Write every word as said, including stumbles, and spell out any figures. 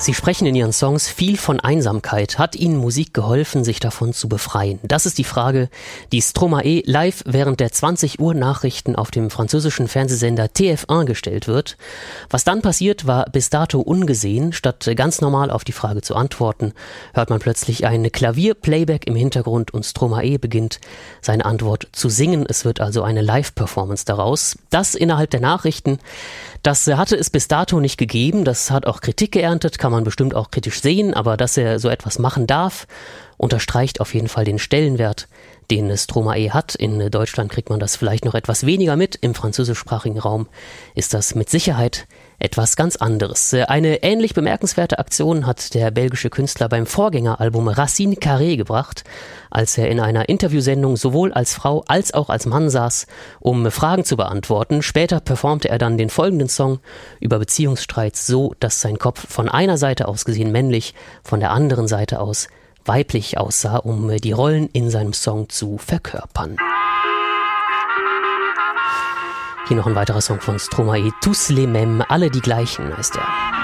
Sie sprechen in ihren Songs viel von Einsamkeit. Hat Ihnen Musik geholfen, sich davon zu befreien? Das ist die Frage, die Stromae live während der zwanzig Uhr Nachrichten auf dem französischen Fernsehsender T F eins gestellt wird. Was dann passiert, war bis dato ungesehen. Statt ganz normal auf die Frage zu antworten, hört man plötzlich ein Klavier-Playback im Hintergrund und Stromae beginnt seine Antwort zu singen. Es wird also eine Live-Performance daraus. Das innerhalb der Nachrichten. Das hatte es bis dato nicht gegeben. Das hat auch Kritik geerntet, kann man bestimmt auch kritisch sehen, aber dass er so etwas machen darf, unterstreicht auf jeden Fall den Stellenwert, den Stromae hat. In Deutschland kriegt man das vielleicht noch etwas weniger mit, im französischsprachigen Raum ist das mit Sicherheit etwas ganz anderes. Eine ähnlich bemerkenswerte Aktion hat der belgische Künstler beim Vorgängeralbum Racine Carrée gebracht, als er in einer Interviewsendung sowohl als Frau als auch als Mann saß, um Fragen zu beantworten. Später performte er dann den folgenden Song über Beziehungsstreits so, dass sein Kopf von einer Seite aus gesehen männlich, von der anderen Seite aus weiblich aussah, um die Rollen in seinem Song zu verkörpern. Hier noch ein weiterer Song von Stromae, Tous les mêmes, alle die gleichen heißt er.